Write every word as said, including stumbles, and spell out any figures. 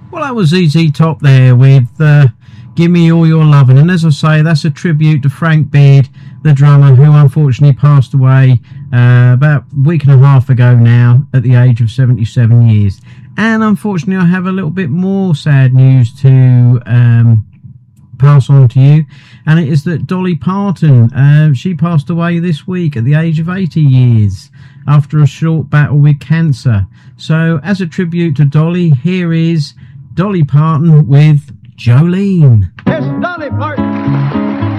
Well, that was Z Z Top there with uh, Give Me All Your Lovin'. And as I say, that's a tribute to Frank Beard, the drummer, who unfortunately passed away uh, about a week and a half ago now at the age of seventy-seven years. And unfortunately, I have a little bit more sad news to um, pass on to you, and it is that Dolly Parton, uh, she passed away this week at the age of eighty years after a short battle with cancer. So as a tribute to Dolly, here is Dolly Parton with Jolene. It's Dolly Parton.